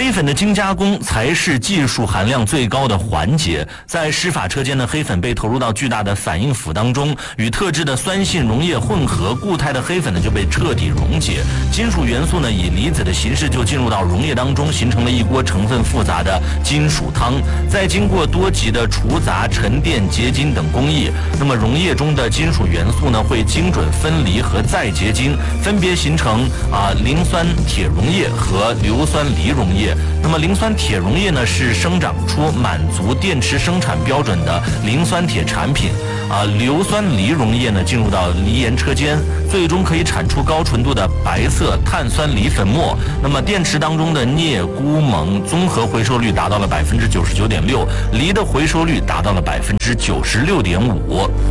黑粉的精加工才是技术含量最高的环节。在湿法车间的黑粉被投入到巨大的反应釜当中，与特制的酸性溶液混合，固态的黑粉呢就被彻底溶解，金属元素呢以离子的形式就进入到溶液当中，形成了一锅成分复杂的金属汤。再经过多级的除杂、沉淀、结晶等工艺，那么溶液中的金属元素呢会精准分离和再结晶，分别形成磷酸铁溶液和硫酸锂溶液。那么磷酸铁溶液呢是生长出满足电池生产标准的磷酸铁产品。硫酸锂溶液呢进入到锂盐车间，最终可以产出高纯度的白色碳酸锂粉末。那么电池当中的镍、钴、锰综合回收率达到了99.6%，锂的回收率达到了96.5%。